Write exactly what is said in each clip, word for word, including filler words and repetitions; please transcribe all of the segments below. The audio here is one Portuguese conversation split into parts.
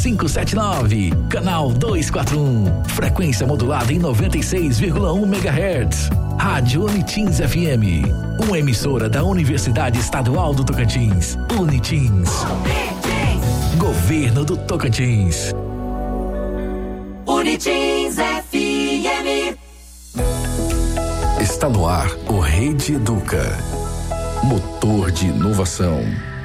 cinco sete nove, canal duzentos e quarenta e um, frequência modulada em noventa e seis vírgula um megahertz. Rádio Unitins F M, uma emissora da Universidade Estadual do Tocantins, Unitins. Governo do Tocantins. Unitins F M. Está no ar o Rede Educa, motor de inovação.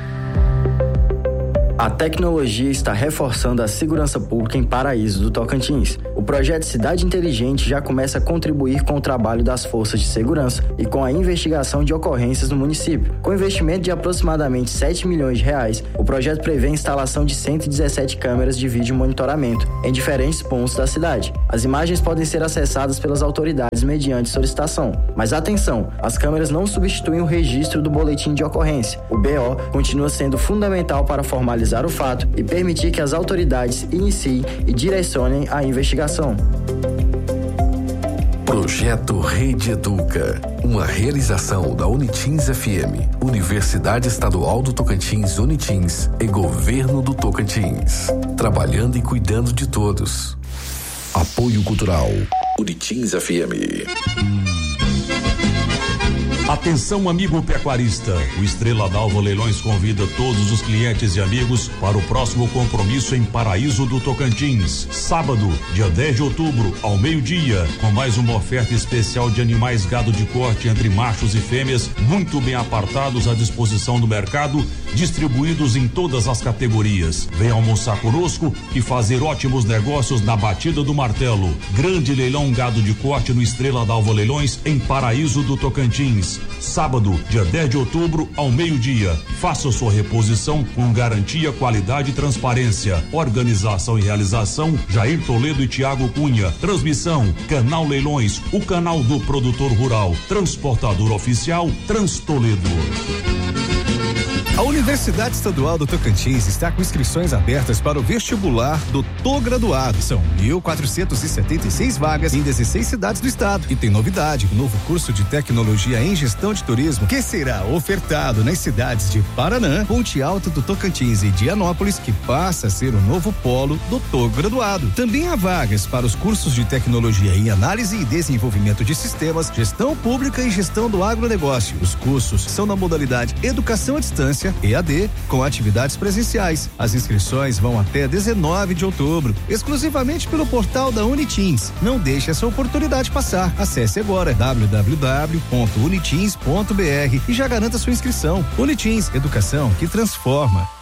A tecnologia está reforçando a segurança pública em Paraíso do Tocantins. O projeto Cidade Inteligente já começa a contribuir com o trabalho das forças de segurança e com a investigação de ocorrências no município. Com investimento de aproximadamente sete milhões de reais, o projeto prevê a instalação de cento e dezessete câmeras de vídeo monitoramento em diferentes pontos da cidade. As imagens podem ser acessadas pelas autoridades mediante solicitação. Mas atenção, as câmeras não substituem o registro do boletim de ocorrência. O B O continua sendo fundamental para formalizar o fato e permitir que as autoridades iniciem e direcionem a investigação. Projeto Rede Educa, uma realização da Unitins F M, Universidade Estadual do Tocantins Unitins e Governo do Tocantins, trabalhando e cuidando de todos. Apoio Cultural, Unitins F M. Atenção, amigo pecuarista, o Estrela d'Alva Leilões convida todos os clientes e amigos para o próximo compromisso em Paraíso do Tocantins, sábado, dia dez de outubro, ao meio-dia, com mais uma oferta especial de animais gado de corte entre machos e fêmeas, muito bem apartados à disposição do mercado, distribuídos em todas as categorias. Venha almoçar conosco e fazer ótimos negócios na batida do martelo. Grande leilão gado de corte no Estrela d'Alva Leilões em Paraíso do Tocantins. Sábado, dia dez de outubro, ao meio-dia. Faça sua reposição com garantia, qualidade e transparência. Organização e realização, Jair Toledo e Tiago Cunha. Transmissão, Canal Leilões, o canal do produtor rural. Transportador oficial, Trans Toledo. A Universidade Estadual do Tocantins está com inscrições abertas para o vestibular do T Graduado. São mil quatrocentas e setenta e seis vagas em dezesseis cidades do estado. E tem novidade, o novo curso de tecnologia em gestão de turismo que será ofertado nas cidades de Paranã, Ponte Alta do Tocantins e Dianópolis, que passa a ser o novo polo do T Graduado. Também há vagas para os cursos de tecnologia em análise e desenvolvimento de sistemas, gestão pública e gestão do agronegócio. Os cursos são na modalidade educação à distância, E A D, com atividades presenciais. As inscrições vão até dezenove de outubro, exclusivamente pelo portal da Unitins. Não deixe essa oportunidade passar. Acesse agora w w w ponto unitins ponto b r e já garanta sua inscrição. Unitins, educação que transforma.